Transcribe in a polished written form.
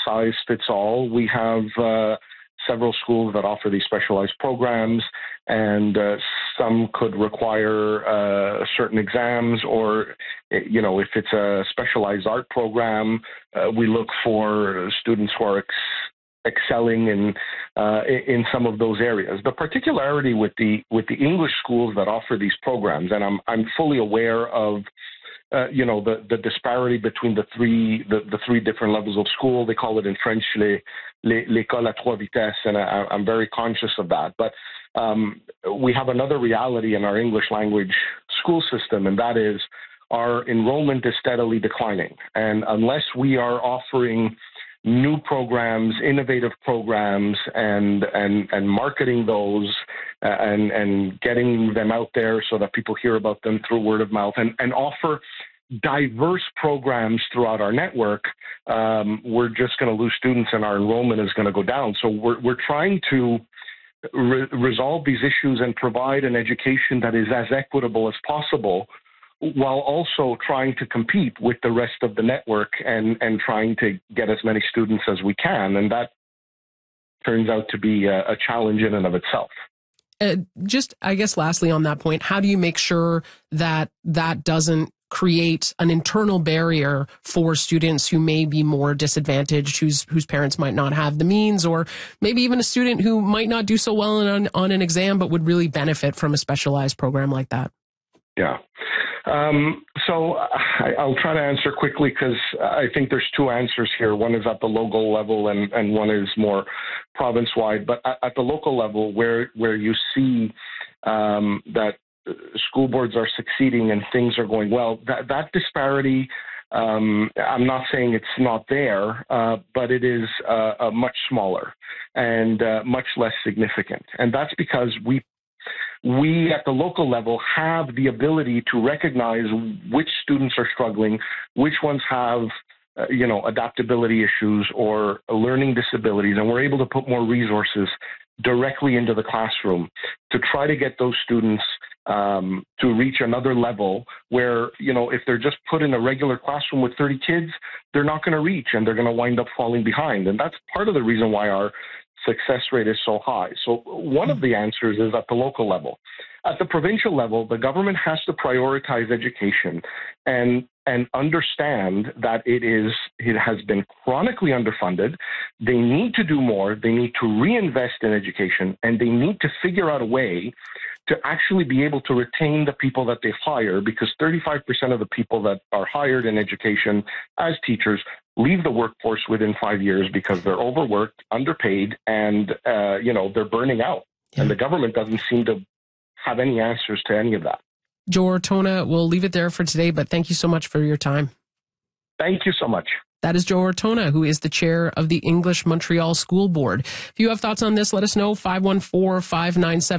size fits all. We have several schools that offer these specialized programs, and some could require certain exams, or, if it's a specialized art program, we look for students who are excelling in some of those areas. The particularity with the English schools that offer these programs, and I'm fully aware of the disparity between the three different levels of school. They call it in French l'école à trois vitesses, and I'm very conscious of that. But we have another reality in our English language school system, and that is our enrollment is steadily declining. And unless we are offering new programs, innovative programs, and marketing those and getting them out there so that people hear about them through word of mouth, and offer diverse programs throughout our network, we're just going to lose students and our enrollment is going to go down. So we're trying to resolve these issues and provide an education that is as equitable as possible, while also trying to compete with the rest of the network and trying to get as many students as we can. And that turns out to be a challenge in and of itself. Just, I guess, lastly on that point, how do you make sure that doesn't create an internal barrier for students who may be more disadvantaged, whose parents might not have the means, or maybe even a student who might not do so well on an exam but would really benefit from a specialized program like that? Yeah. So I'll try to answer quickly, because I think there's two answers here. One is at the local level and one is more province-wide. But at the local level, where you see that school boards are succeeding and things are going well, that disparity, I'm not saying it's not there, but it is much smaller and much less significant. And that's because we at the local level have the ability to recognize which students are struggling, which ones have, adaptability issues or learning disabilities, and we're able to put more resources directly into the classroom to try to get those students to reach another level where, if they're just put in a regular classroom with 30 kids, they're not going to reach and they're going to wind up falling behind. And that's part of the reason why our success rate is so high. So one of the answers is at the local level. At the provincial level, the government has to prioritize education and understand that it has been chronically underfunded. They need to do more. They need to reinvest in education, and they need to figure out a way to actually be able to retain the people that they hire, because 35% of the people that are hired in education as teachers leave the workforce within 5 years because they're overworked, underpaid, and they're burning out. Yeah. And the government doesn't seem to have any answers to any of that. Joe Ortona, we'll leave it there for today, but thank you so much for your time. Thank you so much. That is Joe Ortona, who is the chair of the English Montreal School Board. If you have thoughts on this, let us know, 514-597